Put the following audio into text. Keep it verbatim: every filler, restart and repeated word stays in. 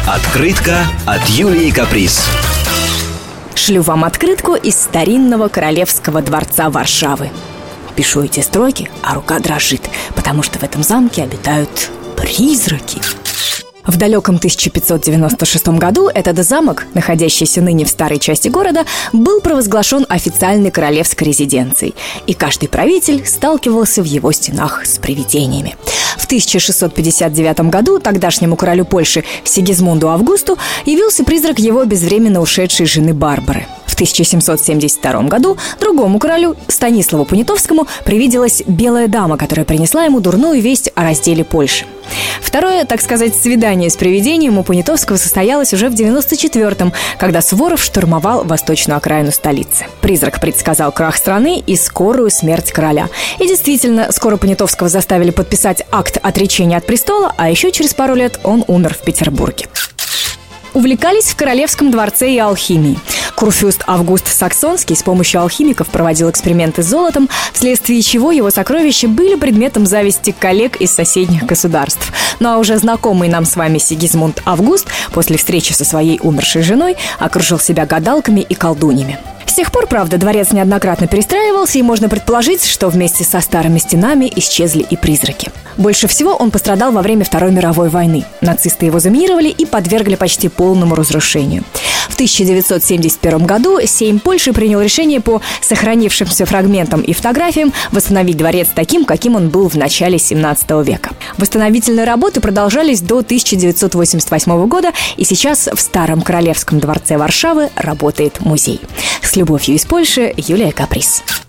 Открытка от Юлии Каприз. Шлю вам открытку из старинного королевского дворца Варшавы. Пишу эти строки, а рука дрожит, потому что в этом замке обитают призраки. В далеком тысяча пятьсот девяносто шестом году этот замок, находящийся ныне в старой части города, был провозглашен официальной королевской резиденцией, и каждый правитель сталкивался в его стенах с привидениями. В тысяча шестьсот пятьдесят девятом году тогдашнему королю Польши Сигизмунду Августу явился призрак его безвременно ушедшей жены Барбары. В тысяча семьсот семьдесят втором году другому королю, Станиславу Понятовскому, привиделась белая дама, которая принесла ему дурную весть о разделе Польши. Второе, так сказать, свидание с привидением у Понятовского состоялось уже в девяносто четвёртом, когда Суворов штурмовал восточную окраину столицы. Призрак предсказал крах страны и скорую смерть короля. И действительно, скоро Понятовского заставили подписать акт отречения от престола, а еще через пару лет он умер в Петербурге. Увлекались в королевском дворце и алхимией. Курфюрст Август Саксонский с помощью алхимиков проводил эксперименты с золотом, вследствие чего его сокровища были предметом зависти коллег из соседних государств. Ну а уже знакомый нам с вами Сигизмунд Август после встречи со своей умершей женой окружил себя гадалками и колдуньями. С тех пор, правда, дворец неоднократно перестраивался, и можно предположить, что вместе со старыми стенами исчезли и призраки. Больше всего он пострадал во время Второй мировой войны. Нацисты его заминировали и подвергли почти полному разрушению. В тысяча девятьсот семьдесят первом году Сейм Польши принял решение по сохранившимся фрагментам и фотографиям восстановить дворец таким, каким он был в начале семнадцатого века. Восстановительные работы продолжались до тысяча девятьсот восемьдесят восьмого года, и сейчас в Старом Королевском дворце Варшавы работает музей. С любовью из Польши, Юлия Каприз.